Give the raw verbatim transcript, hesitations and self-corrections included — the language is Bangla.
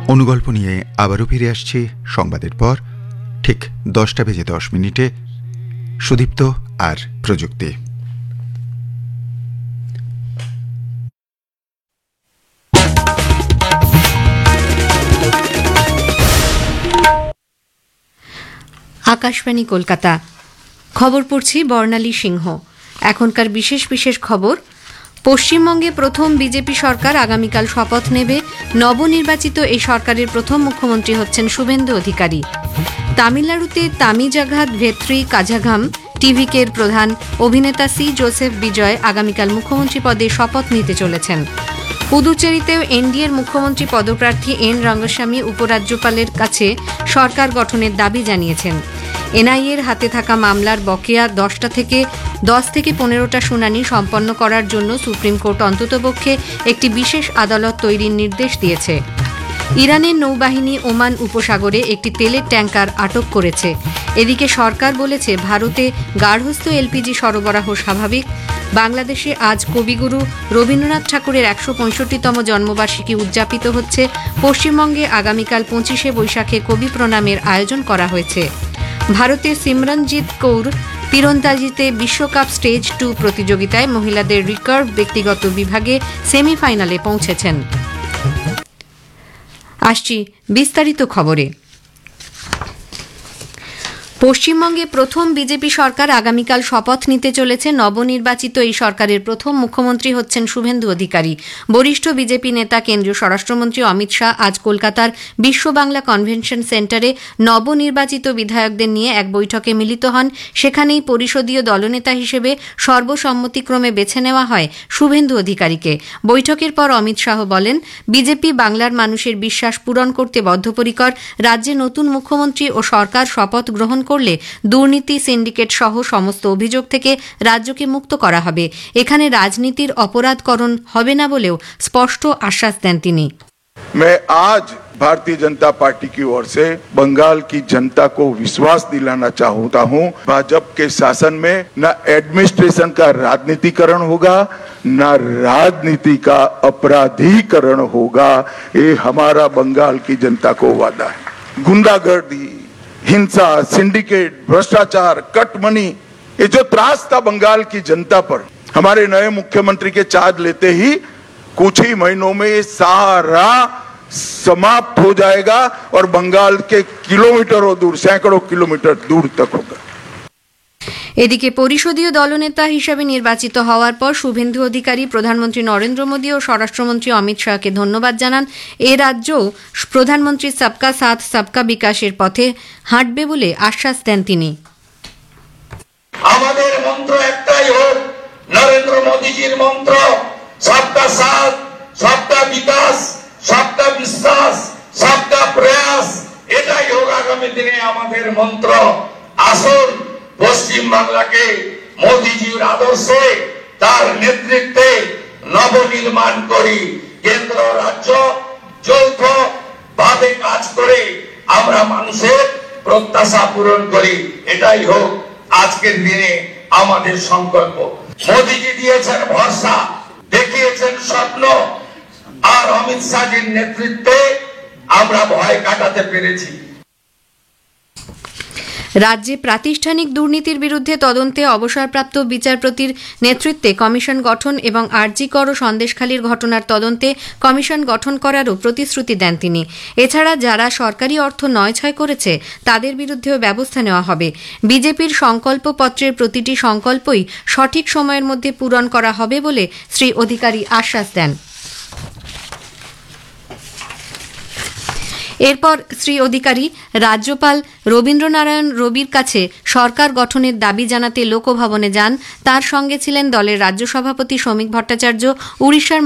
অনুগল্প নিয়ে আবারও ফিরে আসছি সংবাদের পর ঠিক দশটা বেজে দশ মিনিটে। সুদীপ্ত আর প্রযুক্তি। আকাশবাণী কলকাতা। খবর পড়ছি বর্ণালী সিংহ। এখনকার বিশেষ বিশেষ খবর। পশ্চিমবঙ্গে প্রথম বিজেপি সরকার আগামীকাল শপথ নেবে। নবনির্বাচিত এই সরকারের প্রথম মুখ্যমন্ত্রী হচ্ছেন শুভেন্দু অধিকারী। তামিলনাড়ুতে তামিজাঘাত ভেত্রী কাঝাঘাম টিভিকের প্রধান অভিনেতা সি জোসেফ বিজয় আগামীকাল মুখ্যমন্ত্রী পদে শপথ নিতে চলেছেন। পুদুচেরিতেও এনডিএর মুখ্যমন্ত্রী পদপ্রার্থী এন রঙ্গস্বামী উপরাজ্যপালের কাছে সরকার গঠনের দাবি জানিয়েছেন। এনআইএর হাতে থাকা মামলার বকেয়া দশটা থেকে দশ থেকে পনেরোটা শুনানি সম্পন্ন করার জন্য সুপ্রিম কোর্ট অন্ততপক্ষে একটি বিশেষ আদালত তৈরির নির্দেশ দিয়েছে। ইরানের নৌবাহিনী ওমান উপসাগরে একটি তেলের ট্যাঙ্কার আটক করেছে। এদিকে সরকার বলেছে ভারতে গার্হস্থ্য এলপিজি সরবরাহ স্বাভাবিক। বাংলাদেশে আজ কবিগুরু রবীন্দ্রনাথ ঠাকুরের একশো পঁয়ষট্টিতম জন্মবার্ষিকী উদযাপিত হচ্ছে। পশ্চিমবঙ্গে আগামীকাল পঁচিশে বৈশাখে কবি প্রণামের আয়োজন করা হয়েছে। ভারতের সিমরনজিৎ কৌর তীরন্দাজিতে বিশ্বকাপ স্টেজ টু প্রতিযোগিতায় মহিলাদের রিকার্ভ ব্যক্তিগত বিভাগে সেমিফাইনালে পৌঁছেছেন। আসছি বিস্তারিত খবরে। পশ্চিমবঙ্গে প্রথম বিজেপি সরকার আগামীকাল শপথ নিতে চলেছে। নবনির্বাচিত এই সরকারের প্রথম মুখ্যমন্ত্রী হচ্ছেন শুভেন্দু অধিকারী। বরিষ্ঠ বিজেপি নেতা কেন্দ্রীয় স্বরাষ্ট্রমন্ত্রী অমিত শাহ আজ কলকাতার বিশ্ব বাংলা কনভেনশন সেন্টারে নবনির্বাচিত বিধায়কদের নিয়ে এক বৈঠকে মিলিত হন। সেখানেই পরিষদীয় দলনেতা হিসেবে সর্বসম্মতিক্রমে বেছে নেওয়া হয় শুভেন্দু অধিকারীকে। বৈঠকের পর অমিত শাহ বলেন, বিজেপি বাংলার মানুষের বিশ্বাস পূরণ করতে বদ্ধপরিকর। রাজ্যে নতুন মুখ্যমন্ত্রী ও সরকার শপথ গ্রহণ করলে দুর্নীতি, সিন্ডিকেট সহ সমস্ত অভিযোগ থেকে রাজ্যকে মুক্ত করা হবে। এখানে রাজনীতির অপরাধকরণ হবে না বলেও স্পষ্ট আশ্বাস দেন তিনি। मैं आज भारतीय जनता पार्टी की ओर से बंगाल की जनता को विश्वास दिलाना चाहता हूं, भाजपा के शासन में न एडमिनिस्ट्रेशन का राजनीतिकरण होगा, न राजनीति का अपराधीकरण होगा। ये हमारा बंगाल की जनता को वादा है। गुंडागर्दी, हिंसा, सिंडिकेट, भ्रष्टाचार, कटमनी, ये जो त्रास था बंगाल की जनता पर, हमारे नए मुख्यमंत्री के चार्ज लेते ही कुछ ही महीनों में ये सारा समाप्त हो जाएगा और बंगाल के किलोमीटरों दूर, सैकड़ों किलोमीटर दूर तक होगा। এদিকে পরিষদীয় দলনেতা হিসেবে নির্বাচিত হওয়ার পর শুভেন্দু অধিকারী প্রধানমন্ত্রী নরেন্দ্র মোদী ও স্বরাষ্ট্রমন্ত্রী অমিত শাহকে ধন্যবাদ জানান। এ রাজ্যও প্রধানমন্ত্রী সবকা সাথ সবকা বিকাশের পথে হাঁটবে বলে আশ্বাস দেন তিনি। আমাদের মন্ত্র একটাই হোক, নরেন্দ্র মোদীজির মন্ত্র, সবকা সাথ সবকা বিকাশ, সবকা বিশ্বাস, সবকা প্রয়াস। এটাই হোক আগামী দিনে আমাদের মন্ত্র। আসুন পশ্চিম বাংলাকে মোদীজির আদর্শে, তার নেতৃত্বে নবনির্মাণ করি। কেন্দ্র রাজ্য যৌথ ভাবে কাজ করে আমরা মানুষের প্রত্যাশা পূরণ করি। এটাই হোক আজকের দিনে আমাদের সংকল্প। মোদীজি দিয়েছেন ভরসা, দেখিয়েছেন স্বপ্ন, আর অমিত শাহজির নেতৃত্বে আমরা ভয় কাটাতে পেরেছি। রাজ্যে প্রাতিষ্ঠানিক দুর্নীতির বিরুদ্ধে তদন্তে অবসরপ্রাপ্ত বিচারপতির নেতৃত্বে কমিশন গঠন এবং আরজি কর ও সন্দেশখালীর ঘটনার তদন্তে কমিশন গঠন করারও প্রতিশ্রুতি দেন তিনি। এছাড়া যারা সরকারি অর্থ নয়ছয় করেছে তাদের বিরুদ্ধেও ব্যবস্থা নেওয়া হবে। বিজেপির সংকল্পপত্রের প্রতিটি সংকল্পই সঠিক সময়ের মধ্যে পূরণ করা হবে বলে শ্রী অধিকারী আশ্বাস দেন। এরপর শ্রী অধিকারী রাজ্যপাল রবীন্দ্রনারায়ণ রবির কাছে সরকার গঠনের দাবি জানাতে লোকভবনে যান। তার সঙ্গে ছিলেন দলের রাজ্য সভাপতি শ্রমিক ভট্টাচার্য, উড়িষ্যার